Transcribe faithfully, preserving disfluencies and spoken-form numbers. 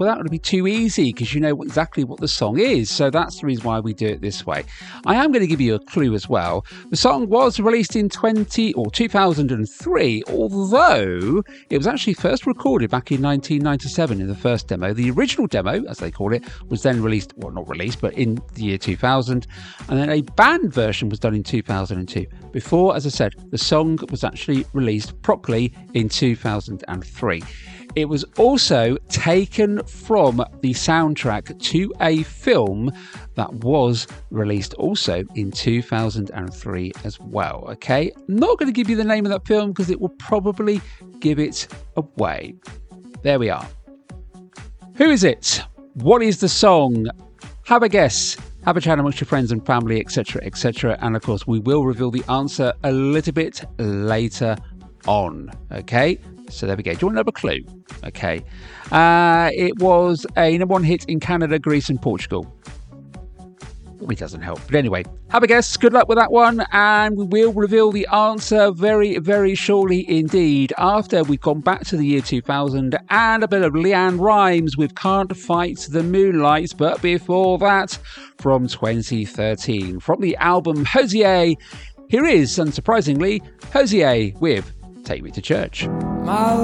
well, that would be too easy because you know exactly what the song is. So that's the reason why we do it this way. I am going to give you a clue as well. The song was released in twenty or two thousand three, although it was actually first recorded back in nineteen ninety-seven in the first demo. The original demo, as they call it, was then released, well, not released, but in the year two thousand. And then a band version was done in two thousand two. Before, as I said, the song was actually released properly in two thousand three. It was also taken from the soundtrack to a film that was released also in two thousand three as well. Okay, not going to give you the name of that film because it will probably give it away. There we are. Who is it? What is the song? Have a guess. Have a chat amongst your friends and family, et cetera, et cetera. And of course, we will reveal the answer a little bit later on. Okay. So there we go. Do you want another clue? Okay. Uh, it was a number one hit in Canada, Greece and Portugal. It doesn't help. But anyway, have a guess. Good luck with that one. And we will reveal the answer very, very shortly indeed after we've gone back to the year two thousand and a bit of Leanne Rimes with Can't Fight the Moonlight. But before that, from twenty thirteen, from the album Hozier, here is, unsurprisingly, Hozier with Take Me to Church. My